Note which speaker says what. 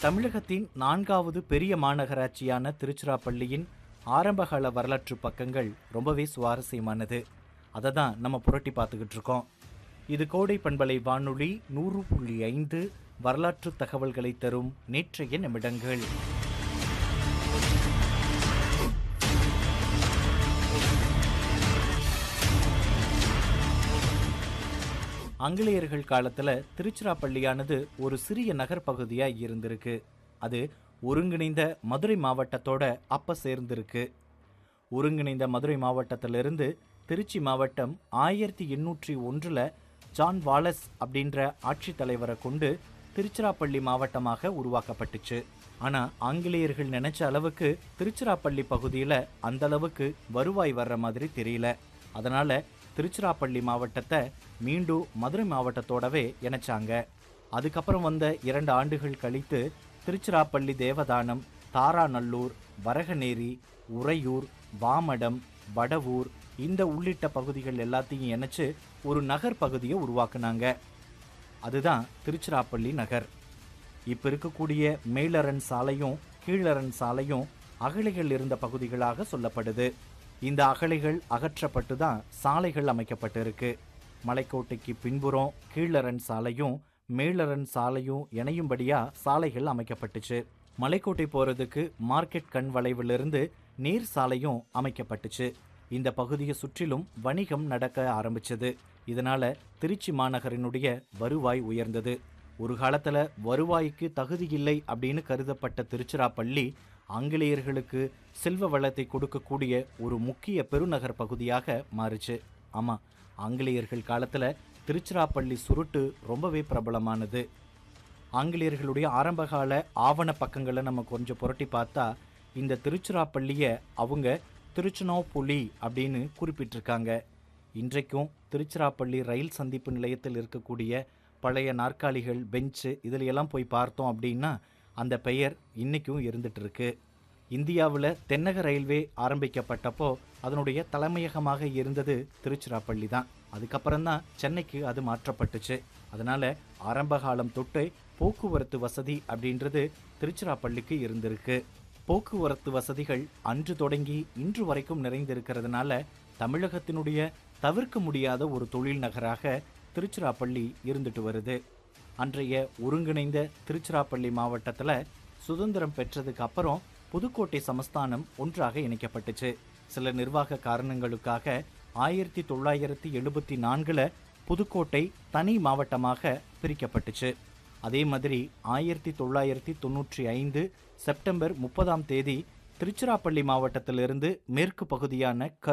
Speaker 1: தமிழகத்தின் 4வது பெரிய மாநகராட்சியான திருச்சிராப்பள்ளியின் ஆரம்பகால வரலாற்று பக்கங்கள் ரொம்பவே சுவாரஸ்யமானது. அதை தான் நம்ம புரட்டி பார்த்துக்கிட்டு இருக்கோம். இது கோடை பண்பலை வானொலி 100.5 வரலாற்று தகவல்களை தரும் நேற்றைய நிமிடங்கள். ஆங்கிலேயர்கள் காலத்துல திருச்சிராப்பள்ளியானது ஒரு சிறிய நகர் பகுதியா இருந்திருக்கு. அது ஒருங்கிணைந்த மதுரை மாவட்டத்தோட அப்ப சேர்ந்திருக்கு. ஒருங்கிணைந்த மதுரை மாவட்டத்திலிருந்து திருச்சி மாவட்டம் 1801 ஜான் வாலஸ் அப்படின்ற ஆட்சித்தலைவரை கொண்டு திருச்சிராப்பள்ளி மாவட்டமாக உருவாக்கப்பட்டுச்சு. ஆனா ஆங்கிலேயர்கள் நினைச்ச அளவுக்கு திருச்சிராப்பள்ளி பகுதியில அந்த அளவுக்கு வருவாய் வர்ற மாதிரி தெரியல. அதனால திருச்சிராப்பள்ளி மாவட்டத்தை மீண்டும் மதுரை மாவட்டத்தோடவே இணைச்சாங்க. அதுக்கப்புறம் வந்த 2 ஆண்டுகள் கழித்து திருச்சிராப்பள்ளி தேவதானம், தாராநல்லூர், வரகநேரி, உறையூர், வாமடம், வடவூர் இந்த உள்ளிட்ட பகுதிகள் எல்லாத்தையும் இணைச்சு ஒரு நகர் பகுதியை உருவாக்குனாங்க. அதுதான் திருச்சிராப்பள்ளி நகர். இப்ப இருக்கக்கூடிய மேலரண் சாலையும் கீழரண் சாலையும் அகழிகள் இருந்த பகுதிகளாக சொல்லப்படுது. இந்த அகழிகள் அகற்றப்பட்டு தான் சாலைகள் அமைக்கப்பட்டு இருக்கு. மலைக்கோட்டைக்கு பின்புறம் கீழரண் சாலையும் மேலரண் சாலையும் இணையும்படியா சாலைகள் அமைக்கப்பட்டுச்சு. மலைக்கோட்டை போறதுக்கு மார்க்கெட் கண் வளைவிலிருந்து நீர் சாலையும் அமைக்கப்பட்டுச்சு. இந்த பகுதியை சுற்றிலும் வணிகம் நடக்க ஆரம்பிச்சது. இதனால திருச்சி மாநகரினுடைய வருவாய் உயர்ந்தது. ஒரு காலத்துல வருவாய்க்கு தகுதி இல்லை அப்படின்னு கருதப்பட்ட திருச்சிராப்பள்ளி ஆங்கிலேயர்களுக்கு செல்வ வளத்தை கொடுக்கக்கூடிய ஒரு முக்கிய பெருநகர் பகுதியாக மாறுச்சு. ஆமா, ஆங்கிலேயர்கள் காலத்துல திருச்சிராப்பள்ளி சுருட்டு ரொம்பவே பிரபலமானது. ஆங்கிலேயர்களுடைய ஆரம்பகால ஆவண பக்கங்களை நம்ம கொஞ்சம் புரட்டி பார்த்தா இந்த திருச்சிராப்பள்ளிய அவங்க திருச்சிராப்பள்ளி அப்படின்னு குறிப்பிட்டிருக்காங்க. இன்றைக்கும் திருச்சிராப்பள்ளி ரயில் சந்திப்பு நிலையத்தில் இருக்கக்கூடிய பழைய நாற்காலிகள், பெஞ்சு இதுல எல்லாம் போய் பார்த்தோம் அப்படின்னா அந்த பெயர் இன்னைக்கும் இருந்துட்டு இருக்கு. இந்தியாவில் தென்னக ரயில்வே ஆரம்பிக்கப்பட்டப்போ அதனுடைய தலைமையகமாக இருந்தது திருச்சிராப்பள்ளி தான். அதுக்கப்புறம் தான் சென்னைக்கு அது மாற்றப்பட்டுச்சு. அதனால ஆரம்ப காலம் தொட்டு போக்குவரத்து வசதி அப்படின்றது திருச்சிராப்பள்ளிக்கு இருந்திருக்கு. போக்குவரத்து வசதிகள் அன்று தொடங்கி இன்று வரைக்கும் நிறைந்திருக்கிறதுனால தமிழகத்தினுடைய தவிர்க்க முடியாத ஒரு தொழில் நகராக திருச்சிராப்பள்ளி இருந்துட்டு வருது. அன்றைய ஒருங்கிணைந்த திருச்சிராப்பள்ளி மாவட்டத்தில் சுதந்திரம் பெற்றதுக்கு அப்புறம் புதுக்கோட்டை சமஸ்தானம் ஒன்றாக இணைக்கப்பட்டுச்சு. சில நிர்வாக காரணங்களுக்காக 1974 புதுக்கோட்டை தனி மாவட்டமாக பிரிக்கப்பட்டுச்சு. அதே மாதிரி 1995 செப்டம்பர் 30 திருச்சிராப்பள்ளி மாவட்டத்திலிருந்து மேற்கு பகுதியான